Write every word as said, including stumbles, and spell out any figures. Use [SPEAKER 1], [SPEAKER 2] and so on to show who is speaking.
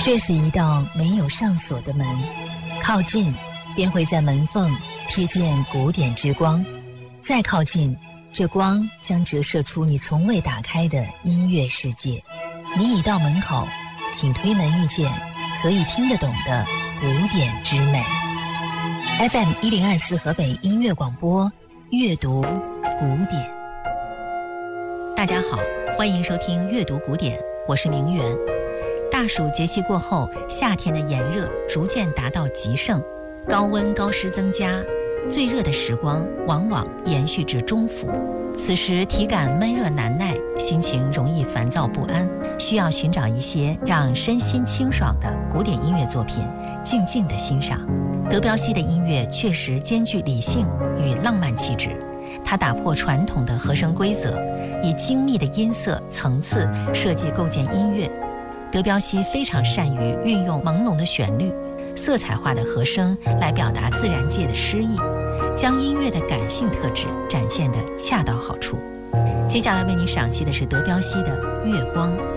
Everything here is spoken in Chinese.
[SPEAKER 1] 这是一道没有上锁的门，靠近便会在门缝瞥见古典之光，再靠近，这光将折射出你从未打开的音乐世界。你已到门口，请推门遇见可以听得懂的古典之美。 F M 一零二四河北音乐广播，阅读古典。大家好，欢迎收听阅读古典，我是明媛。大暑节气过后，夏天的炎热逐渐达到极盛，高温高湿增加，最热的时光往往延续至中伏。此时体感闷热难耐，心情容易烦躁不安，需要寻找一些让身心清爽的古典音乐作品，静静地欣赏。德彪西的音乐确实兼具理性与浪漫气质，他打破传统的和声规则，以精密的音色层次设计构建音乐。德彪西非常善于运用朦胧的旋律、色彩化的和声来表达自然界的诗意，将音乐的感性特质展现得恰到好处。接下来为您赏析的是德彪西的《月光》。